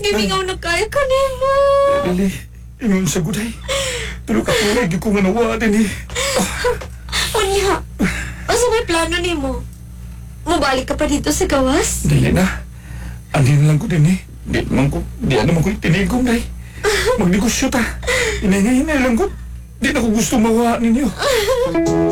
gimingaw na kaya ka nimo. Dali, ingon sa guday. Pero katulig ko nga nawa din eh. Unya, asa may plano nimo? Mubalik ka pa dito sa gawas? Dali na. Andin lang ko din eh. Di naman ko itinigom na eh. Magnegosyo ta. Inahinay lang ko. Di na ko gusto mawa ninyo.